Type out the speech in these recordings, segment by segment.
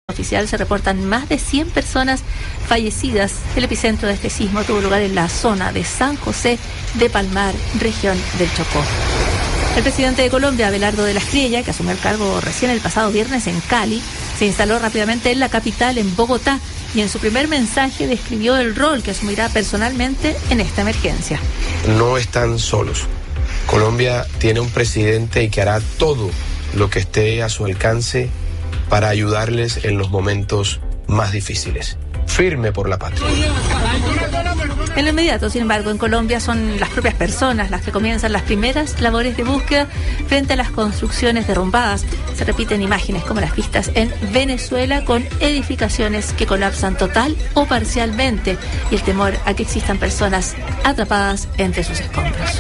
oficial se reportan más de 100 personas fallecidas. El epicentro de este sismo tuvo lugar en la zona de San José de Palmar, región del Chocó. El presidente de Colombia, Abelardo de la Espriella, que asumió el cargo recién el pasado viernes en Cali, se instaló rápidamente en la capital, en Bogotá, y en su primer mensaje describió el rol que asumirá personalmente en esta emergencia. No están solos. Colombia tiene un presidente y que hará todo lo que esté a su alcance para ayudarles en los momentos más difíciles. Firme por la patria. En lo inmediato, sin embargo, en Colombia son las propias personas las que comienzan las primeras labores de búsqueda frente a las construcciones derrumbadas. Se repiten imágenes como las vistas en Venezuela, con edificaciones que colapsan total o parcialmente, y el temor a que existan personas atrapadas entre sus escombros.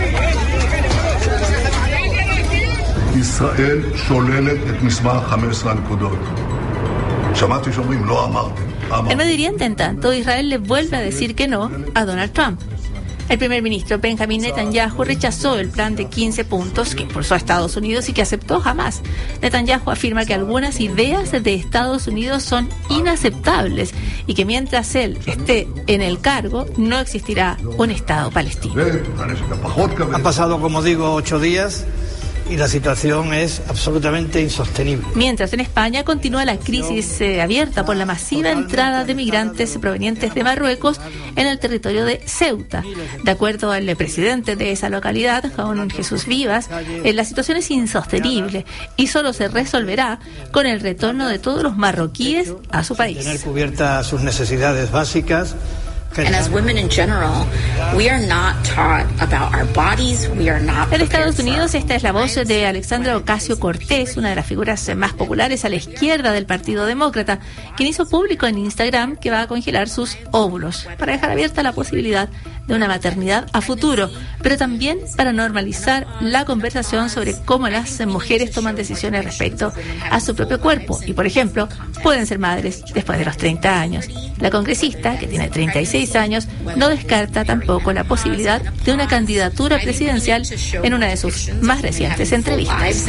ישראל שוללת את מסמך 15 הנקודות. שמעתי שאומרים לא אמרתם. En Medio Oriente, en tanto, Israel le vuelve a decir que no a Donald Trump. El primer ministro Benjamin Netanyahu rechazó el plan de 15 puntos que impulsó a Estados Unidos y que aceptó Hamás. Netanyahu afirma que algunas ideas de Estados Unidos son inaceptables y que mientras él esté en el cargo no existirá un Estado palestino. Han pasado, como digo, 8 días y la situación es absolutamente insostenible. Mientras en España continúa la crisis abierta por la masiva entrada de migrantes provenientes de Marruecos en el territorio de Ceuta. De acuerdo al presidente de esa localidad, Juan Jesús Vivas, la situación es insostenible y solo se resolverá con el retorno de todos los marroquíes a su país. Tener cubiertas sus necesidades básicas. And as women in general, we are not taught about our bodies, we are not. En Estados Unidos, esta es la voz de Alexandra Ocasio-Cortez, una de las figuras más populares a la izquierda del Partido Demócrata, quien hizo público en Instagram que va a congelar sus óvulos para dejar abierta la posibilidad de una maternidad a futuro, pero también para normalizar la conversación sobre cómo las mujeres toman decisiones respecto a su propio cuerpo y, por ejemplo, pueden ser madres después de los 30 años. La congresista, que tiene 36 años, no descarta tampoco la posibilidad de una candidatura presidencial en una de sus más recientes entrevistas.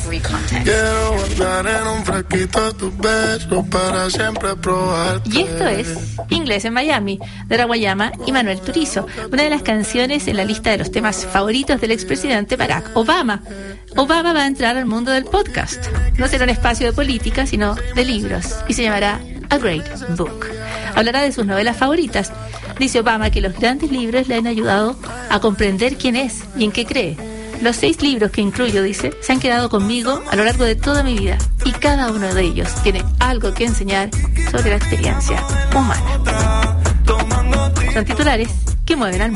Y esto es Inglés en Miami, de Rawayama y Manuel Turizo, una de las canciones en la lista de los temas favoritos del expresidente Barack Obama. Obama va a entrar al mundo del podcast. No será un espacio de política, sino de libros, y se llamará A Great Book. Hablará de sus novelas favoritas. Dice Obama que los grandes libros le han ayudado a comprender quién es y en qué cree. Los 6 libros que incluyo, dice, se han quedado conmigo a lo largo de toda mi vida, y cada uno de ellos tiene algo que enseñar sobre la experiencia humana. Son titulares que mueven al mundo.